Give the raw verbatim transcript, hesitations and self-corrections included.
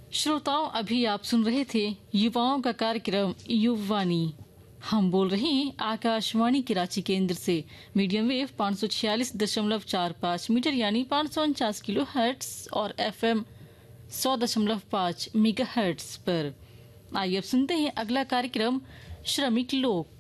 श्रोताओं, अभी आप सुन रहे थे युवाओं का कार्यक्रम युवानी। हम बोल रहे हैं आकाशवाणी की रांची केंद्र से मीडियम वेव पाँच सौ छियालीस दशमलव चार पाँच मीटर यानी पाँच सौ उनचास किलो हर्ट्स और एफएम सौ दशमलव पाँच मेगा हर्ट्स पर। आइए अब सुनते हैं अगला कार्यक्रम श्रमिक लोक।